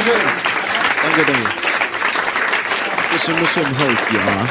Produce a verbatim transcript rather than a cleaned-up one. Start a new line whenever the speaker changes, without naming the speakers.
Dankeschön. Danke, danke. Bisschen muss im Holz, ja.